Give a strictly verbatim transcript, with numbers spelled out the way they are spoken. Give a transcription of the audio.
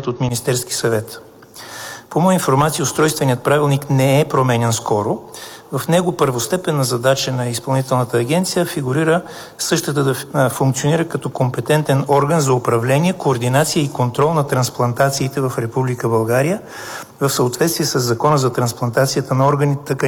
приет от Министерски съвет. По моя информация, устройственият правилник не е променян скоро. В него първостепенна задача на изпълнителната агенция фигурира същата да функционира като компетентен орган за управление, координация и контрол на трансплантациите в Република България в съответствие с Закона за трансплантацията на органи, тъкани